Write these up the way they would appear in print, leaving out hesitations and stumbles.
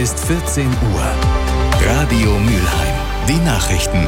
ist 14 Uhr. Radio Mülheim. Die Nachrichten.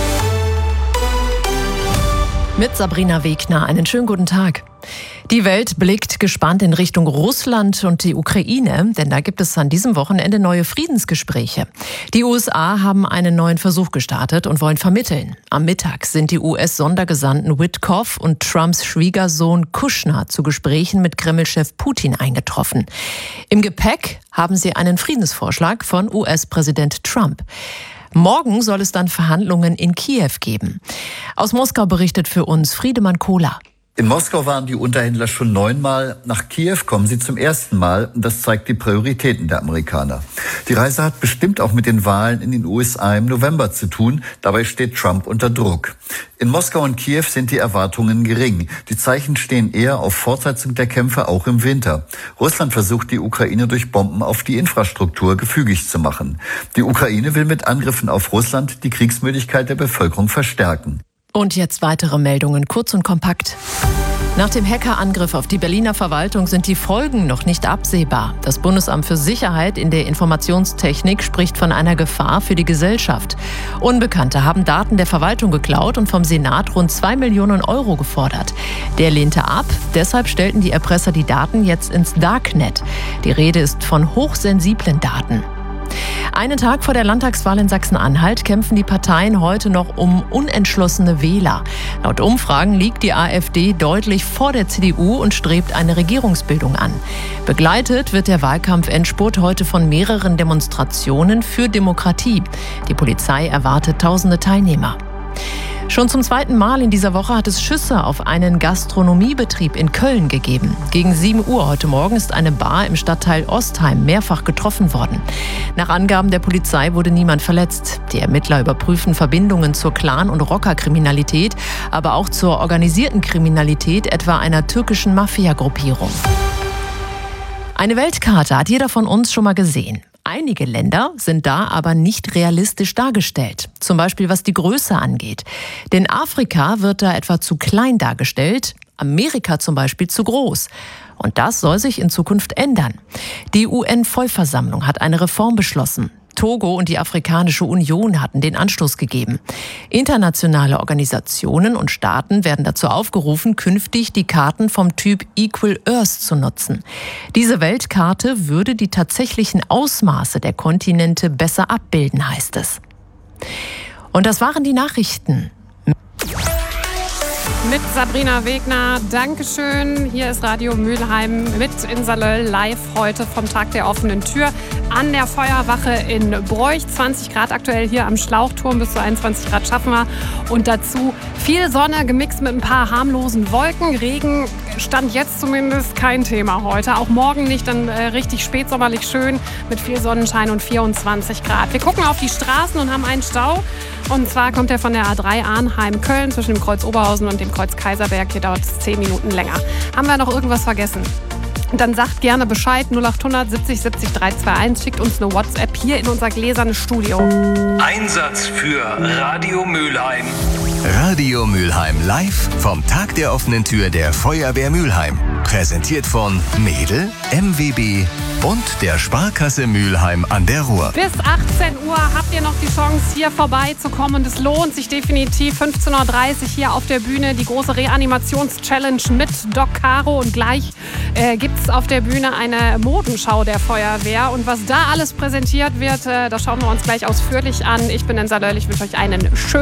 Mit Sabrina Wegner. Einen schönen guten Tag. Die Welt blickt gespannt in Richtung Russland und die Ukraine, denn da gibt es an diesem Wochenende neue Friedensgespräche. Die USA haben einen neuen Versuch gestartet und wollen vermitteln. Am Mittag sind die US-Sondergesandten Witkoff und Trumps Schwiegersohn Kushner zu Gesprächen mit Kreml-Chef Putin eingetroffen. Im Gepäck haben sie einen Friedensvorschlag von US-Präsident Trump. Morgen soll es dann Verhandlungen in Kiew geben. Aus Moskau berichtet für uns Friedemann Kohler. In Moskau waren die Unterhändler schon 9-mal. Nach Kiew kommen sie zum ersten Mal. Und das zeigt die Prioritäten der Amerikaner. Die Reise hat bestimmt auch mit den Wahlen in den USA im November zu tun. Dabei steht Trump unter Druck. In Moskau und Kiew sind die Erwartungen gering. Die Zeichen stehen eher auf Fortsetzung der Kämpfe auch im Winter. Russland versucht, die Ukraine durch Bomben auf die Infrastruktur gefügig zu machen. Die Ukraine will mit Angriffen auf Russland die Kriegsmüdigkeit der Bevölkerung verstärken. Und jetzt weitere Meldungen, kurz und kompakt. Nach dem Hackerangriff auf die Berliner Verwaltung sind die Folgen noch nicht absehbar. Das Bundesamt für Sicherheit in der Informationstechnik spricht von einer Gefahr für die Gesellschaft. Unbekannte haben Daten der Verwaltung geklaut und vom Senat rund 2 Millionen Euro gefordert. Der lehnte ab, deshalb stellten die Erpresser die Daten jetzt ins Darknet. Die Rede ist von hochsensiblen Daten. Einen Tag vor der Landtagswahl in Sachsen-Anhalt kämpfen die Parteien heute noch um unentschlossene Wähler. Laut Umfragen liegt die AfD deutlich vor der CDU und strebt eine Regierungsbildung an. Begleitet wird der Wahlkampf-Endspurt heute von mehreren Demonstrationen für Demokratie. Die Polizei erwartet tausende Teilnehmer. Schon zum zweiten Mal in dieser Woche hat es Schüsse auf einen Gastronomiebetrieb in Köln gegeben. Gegen 7 Uhr heute Morgen ist eine Bar im Stadtteil Ostheim mehrfach getroffen worden. Nach Angaben der Polizei wurde niemand verletzt. Die Ermittler überprüfen Verbindungen zur Clan- und Rockerkriminalität, aber auch zur organisierten Kriminalität, etwa einer türkischen Mafia-Gruppierung. Eine Weltkarte hat jeder von uns schon mal gesehen. Einige Länder sind da aber nicht realistisch dargestellt, zum Beispiel was die Größe angeht. Denn Afrika wird da etwa zu klein dargestellt, Amerika zum Beispiel zu groß. Und das soll sich in Zukunft ändern. Die UN-Vollversammlung hat eine Reform beschlossen. Togo und die Afrikanische Union hatten den Anstoß gegeben. Internationale Organisationen und Staaten werden dazu aufgerufen, künftig die Karten vom Typ Equal Earth zu nutzen. Diese Weltkarte würde die tatsächlichen Ausmaße der Kontinente besser abbilden, heißt es. Und das waren die Nachrichten. Mit Sabrina Wegner, Dankeschön. Hier ist Radio Mülheim mit in Salöll live heute vom Tag der offenen Tür an der Feuerwache in Broich. 20 Grad aktuell hier am Schlauchturm, bis zu 21 Grad schaffen wir. Und dazu viel Sonne gemixt mit ein paar harmlosen Wolken. Regen stand jetzt zumindest kein Thema heute. Auch morgen nicht, dann richtig spätsommerlich schön mit viel Sonnenschein und 24 Grad. Wir gucken auf die Straßen und haben einen Stau. Und zwar kommt er von der A3 Arnheim-Köln zwischen dem Kreuz Oberhausen und dem Kreuz Kaiserberg. Hier dauert es 10 Minuten länger. Haben wir noch irgendwas vergessen? Dann sagt gerne Bescheid, 0800 70 70 321, schickt uns eine WhatsApp hier in unser gläsernes Studio. Einsatz für Radio Mülheim. Radio Mülheim live vom Tag der offenen Tür der Feuerwehr Mülheim. Präsentiert von Mädel, MWB und der Sparkasse Mülheim an der Ruhr. Bis 18 Uhr habt ihr noch die Chance, hier vorbeizukommen. Und es lohnt sich definitiv. 15.30 Uhr hier auf der Bühne die große Reanimations-Challenge mit Doc Caro. Und gleich gibt es auf der Bühne eine Modenschau der Feuerwehr. Und was da alles präsentiert wird, das schauen wir uns gleich ausführlich an. Ich bin in Salöll. Ich wünsche euch einen schönen